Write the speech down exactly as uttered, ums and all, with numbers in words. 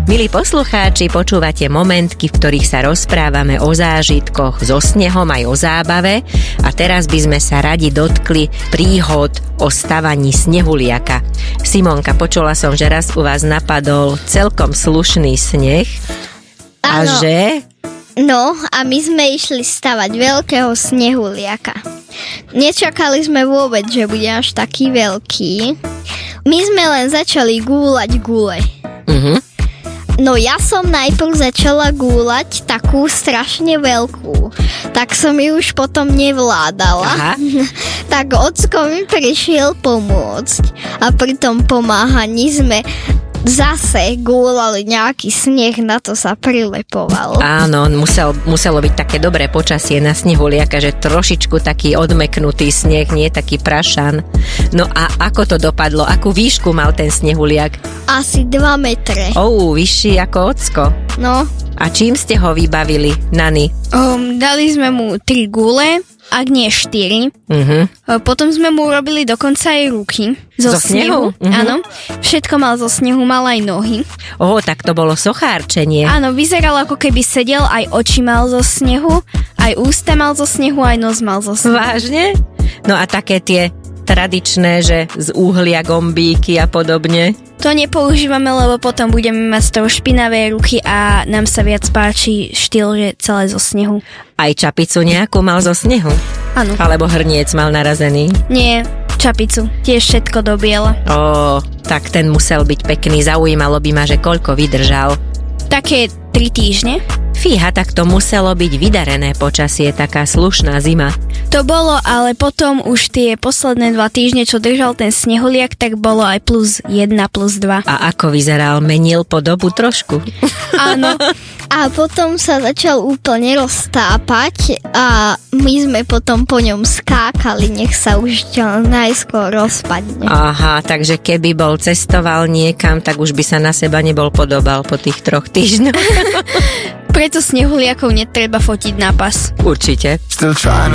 Milí poslucháči, počúvate momentky, v ktorých sa rozprávame o zážitkoch so snehom aj o zábave a teraz by sme sa radi dotkli príhod o stavaní snehuliaka. Simonka, počula som, že raz u vás napadol celkom slušný sneh. A Áno. že? No a my sme išli stavať veľkého snehuliaka. Nečakali sme vôbec, že bude až taký veľký. My sme len začali gúľať gule. Mhm. No ja som najprv začala gúľať takú strašne veľkú. Tak som ju už potom nevládala. Aha. Tak ocko mi prišiel pomôcť. A pri tom pomáhaní sme zase gúľali nejaký sneh, na to sa prilepovalo. Áno, musel, muselo byť také dobré počasie na snehuliaka, že trošičku taký odmeknutý sneh, nie taký prašan. No a ako to dopadlo? Akú výšku mal ten snehuliak? Asi dva metre. Ou, vyšší ako ocko. No. A čím ste ho vybavili, Nani? Um, dali sme mu tri gule, ak nie štyri. Uh-huh. Potom sme mu urobili dokonca aj ruky. Zo, Zo snehu? snehu. Mhm. Áno. Všetko mal zo snehu, mal aj nohy. Ó, tak to bolo sochárčenie. Áno, vyzeral ako keby sedel, aj oči mal zo snehu, aj ústa mal zo snehu, aj nos mal zo snehu. Vážne? No a také tie tradičné, že z uhlia gombíky a podobne? To nepoužívame, lebo potom budeme mať z toho špinavé ruky a nám sa viac páči štýl, že celé zo snehu. Aj čapicu nejakú mal zo snehu? Áno. Alebo hrniec mal narazený? Nie, čapicu. Tiež všetko do biela. Ó, tak ten musel byť pekný. Zaujímalo by ma, že koľko vydržal. Také tri týždne. Fíha, tak to muselo byť vydarené počasie, taká slušná zima. To bolo, ale potom už tie posledné dva týždne, čo držal ten snehuliak, tak bolo aj plus jedna, plus dva. A ako vyzeral? Menil podobu trošku? Áno. A potom sa začal úplne roztápať a my sme potom po ňom skákali, nech sa už čo najskôr rozpadne. Aha, takže keby bol cestoval niekam, tak už by sa na seba nebol podobal po tých troch týždňoch. Preto snehuliakov netreba fotiť na pas. Určite. Still trying to